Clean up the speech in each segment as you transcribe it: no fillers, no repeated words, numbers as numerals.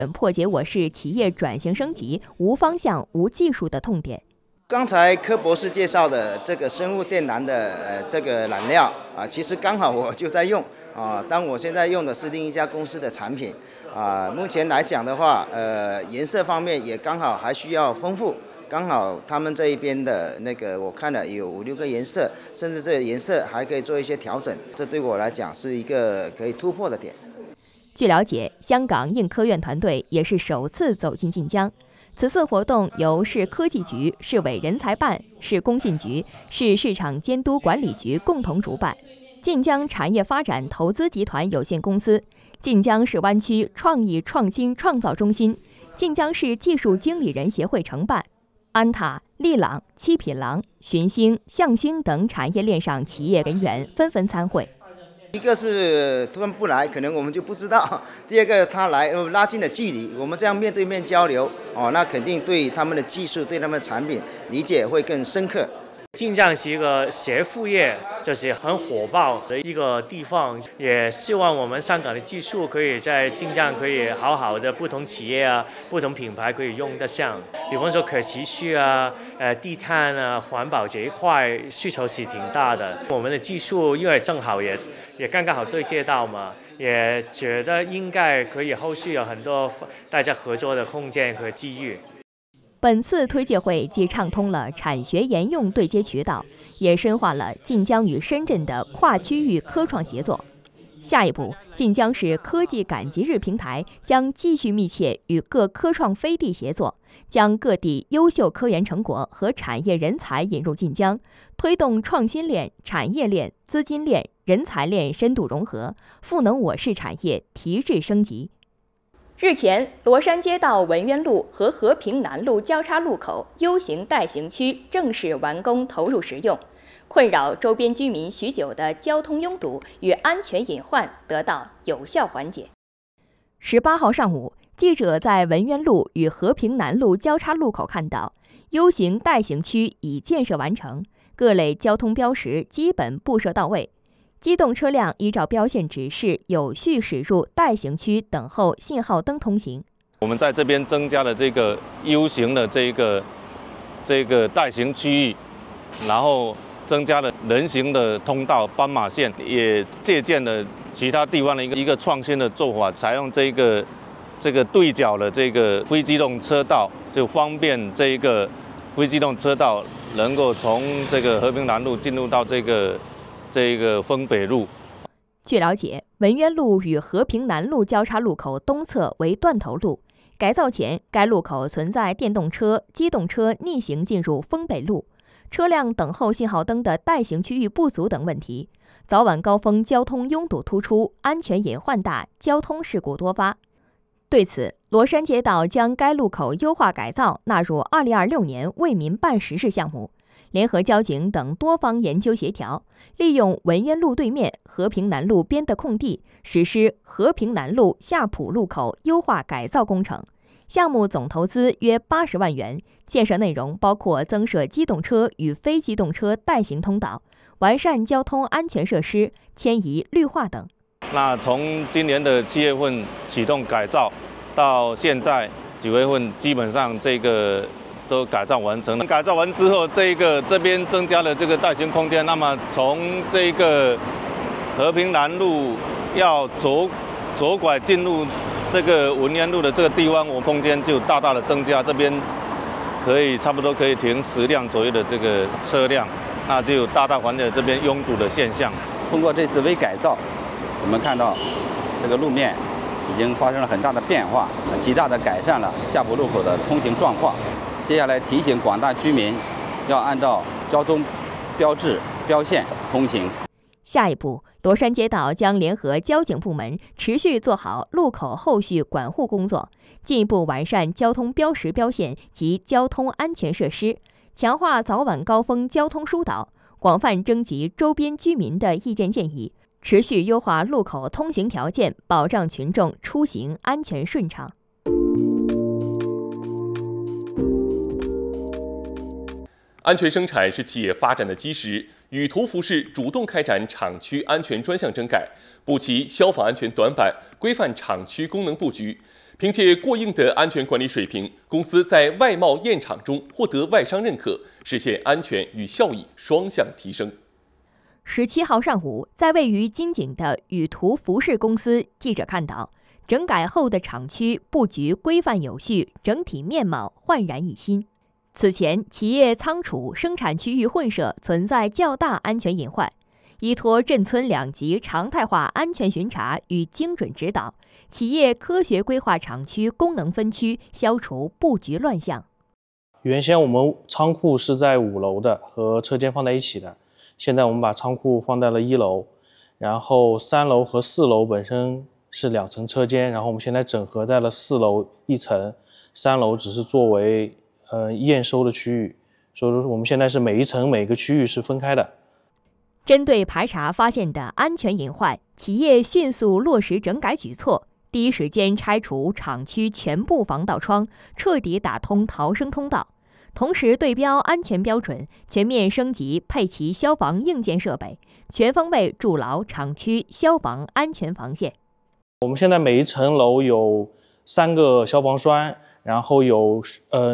破解我市企业转型升级无方向、无技术的痛点。 刚才柯博士介绍的这个生物电蓝的这个染料啊，其实刚好我就在用啊。当我现在用的是另一家公司的产品啊，目前来讲的话，颜色方面也刚好还需要丰富。刚好他们这一边的那个我看了有5、6个颜色，甚至这个颜色还可以做一些调整，这对我来讲是一个可以突破的点。 据了解，香港应科院团队也是首次走进晋江。此次活动由市科技局、市委人才办、市工信局、市市场监督管理局共同主办，晋江产业发展投资集团有限公司、晋江市湾区创意创新创造中心、晋江市技术经理人协会承办。安踏、利朗、七品廊、寻星、象星等产业链上企业人员纷纷参会。 一个是突然不来，可能我们就不知道；第二个他来，拉近了距离，我们这样面对面交流，那肯定对他们的技术、对他们的产品理解会更深刻。 晋江是一个学副业就是很火爆的一个地方，也希望我们香港的技术可以在晋江可以好好的不同企业啊、不同品牌可以用得上。比方说可持续啊、低碳啊、环保这一块需求是挺大的。我们的技术因为正好也刚刚好对接到嘛，也觉得应该可以后续有很多大家合作的空间和机遇。 本次推介会既畅通了产学研用对接渠道，也深化了晋江与深圳的跨区域科创协作。下一步，晋江市科技赶集日平台将继续密切与各科创飞地协作，将各地优秀科研成果和产业人才引入晋江，推动创新链、产业链、资金链、人才链深度融合，赋能我市产业提质升级。日前，罗山街道文渊路和和平南路交叉路口 U 型带行区正式完工投入使用，困扰周边居民许久的交通拥堵与安全隐患得到有效缓解。18号上午，记者在文渊路与和平南路交叉路口看到 U 型带行区已建设完成，各类交通标识基本布设到位。机动车辆依照标线指示有序驶入带行区等候信号灯通行。 我们在这边增加了这个 U 型的这个带行区域，然后增加了人行的通道斑马线，也借鉴了其他地方的一个创新的做法，采用这个对角的这个非机动车道，就方便这个非机动车道能够从这个和平南路进入到这个丰北路。 据了解，文渊路与和平南路交叉路口东侧为断头路，改造前该路口存在电动车、机动车逆行进入丰北路、车辆等候信号灯的带行区域不足等问题，早晚高峰交通拥堵突出，安全隐患大，交通事故多发。对此，罗山街道将该路口优化改造纳入2026年为民办实事项目。联合交警等多方研究协调，利用文渊路对面和平南路边的空地，实施和平南路下浦路口优化改造工程。项目总投资约80万元，建设内容包括增设机动车与非机动车带行通道、完善交通安全设施、迁移绿化等。 那从今年的7月份启动改造，到现在9月份，基本上这个都改造完成了。改造完之后，这边增加了这个带行空间，那么从这个和平南路要左拐进入这个文渊路的这个地方，我空间就大大的增加，这边差不多可以停10辆左右的这个车辆，那就大大缓解这边拥堵的现象。 通过这次微改造，我们看到这个路面已经发生了很大的变化，极大的改善了下浦路口的通行状况。接下来提醒广大居民要按照交通标志标线通行。 下一步，罗山街道将联合交警部门持续做好路口后续管护工作，进一步完善交通标识标线及交通安全设施，强化早晚高峰交通疏导，广泛征集周边居民的意见建议，持续优化路口通行条件，保障群众出行安全顺畅。 安全生产是企业发展的基石。宇途服饰主动开展厂区安全专项整改，补齐消防安全短板，规范厂区功能布局， 凭借过硬的安全管理水平，公司在外贸验厂中获得外商认可，实现安全与效益双向提升。 17号上午，在位于金井的宇图服饰公司，记者看到整改后的厂区布局规范有序，整体面貌焕然一新。此前，企业仓储生产区域混设存在较大安全隐患，依托镇村2级常态化安全巡查与精准指导，企业科学规划厂区功能分区，消除布局乱象。 原先我们仓库是在5楼的，和车间放在一起的。现在我们把仓库放在了1楼，然后3楼和4楼本身是2层车间，然后我们现在整合在了4楼1层，3楼只是作为验收的区域，所以说我们现在是每一层每个区域是分开的。 针对排查发现的安全隐患，企业迅速落实整改举措，第一时间拆除厂区全部防盗窗，彻底打通逃生通道，同时对标安全标准，全面升级配齐消防硬件设备，全方位筑牢厂区消防安全防线。 我们现在每一层楼有3个消防栓，然后有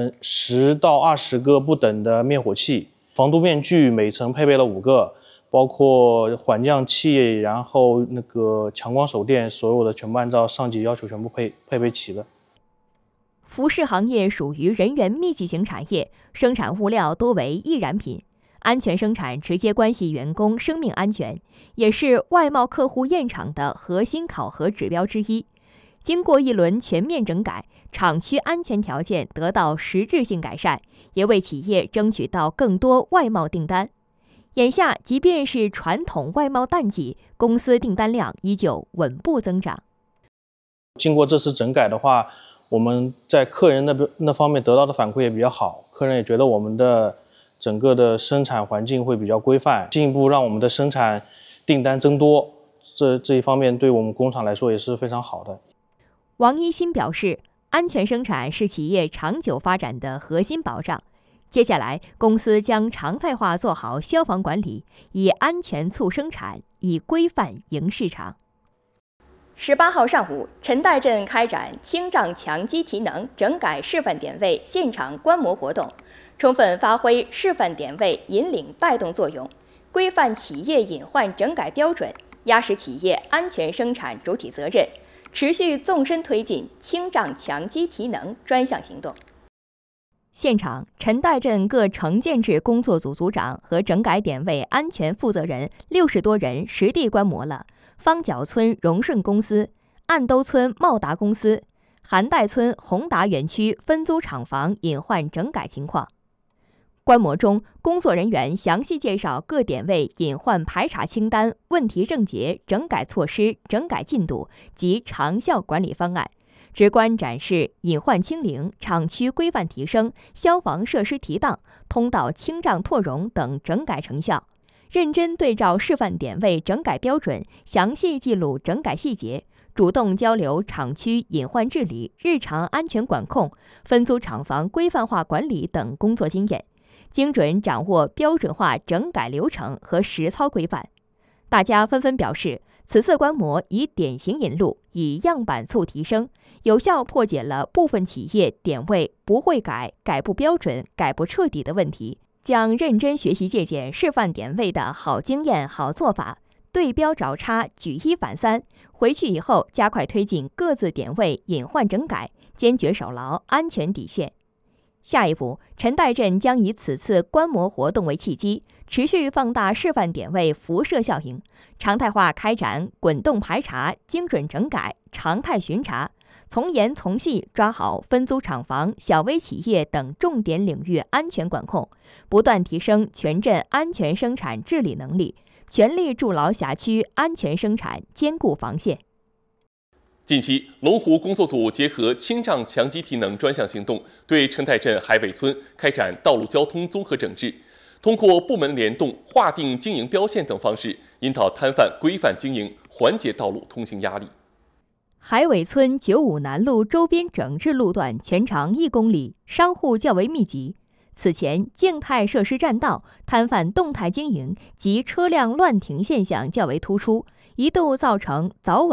10到20个不等的灭火器，防毒面具每层配备了5个。包括缓降器，然后那个强光手电，所有的全部按照上级要求全部配备齐了。 服饰行业属于人员密集型产业，生产物料多为易燃品，安全生产直接关系员工生命安全，也是外贸客户验厂的核心考核指标之一。经过一轮全面整改，厂区安全条件得到实质性改善，也为企业争取到更多外贸订单。眼下，即便是传统外贸淡季，公司订单量依旧稳步增长。 经过这次整改的话，我们在客人那方面得到的反馈也比较好，客人也觉得我们的整个的生产环境会比较规范，进一步让我们的生产订单增多。这一方面对我们工厂来说也是非常好的。 王一新表示，安全生产是企业长久发展的核心保障。接下来，公司将常态化做好消防管理，以安全促生产，以规范迎市场。18号上午，陈岱镇开展清障强基提能整改示范点位现场观摩活动，充分发挥示范点位引领带动作用，规范企业隐患整改标准，压实企业安全生产主体责任，持续纵深推进清障强基提能专项行动。现场，陈岱镇各城建制工作组组长和整改点位安全负责人60多人实地观摩了方角村荣顺公司、岸兜村茂达公司、韩岱村宏达园区分租厂房隐患整改情况。观摩中，工作人员详细介绍各点位隐患排查清单、问题症结、整改措施、整改进度及长效管理方案，直观展示隐患清零、厂区规范提升、消防设施提档、通道清障拓容等整改成效，认真对照示范点位整改标准，详细记录整改细节，主动交流厂区隐患治理、日常安全管控、分租厂房规范化管理等工作经验，精准掌握标准化整改流程和实操规范。大家纷纷表示，此次观摩以典型引路，以样板促提升，有效破解了部分企业点位不会改、改不标准、改不彻底的问题，将认真学习借鉴示范点位的好经验、好做法，对标找茬，举一反三。回去以后加快推进各自点位隐患整改，坚决守牢安全底线。下一步，陈岱镇将以此次观摩活动为契机，持续放大示范点位辐射效应，常态化开展滚动排查、精准整改、常态巡查，从严从细抓好分租厂房、小微企业等重点领域安全管控，不断提升全镇安全生产治理能力，全力筑牢辖区安全生产坚固防线。 近期，龙湖工作组结合清障强基提能专项行动，对陈岱镇海尾村开展道路交通综合整治，通过部门联动、划定经营标线等方式，引导摊贩规范经营，缓解道路通行压力。 海尾村95南路周边整治路段全长1公里，商户较为密集。此前，静态设施占道、摊贩动态经营及车辆乱停现象较为突出，一度造成早晚